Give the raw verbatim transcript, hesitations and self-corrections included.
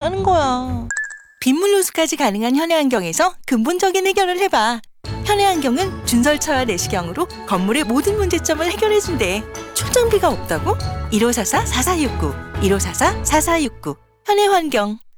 없다는 거야. 빗물 누수까지 가능한 현해환경에서 근본적인 해결을 해봐. 현해환경은 준설차와 내시경으로 건물의 모든 문제점을 해결해준대. 초정비가 없다고? 일오사사 사사육구 일오사사 사사육구 현해환경.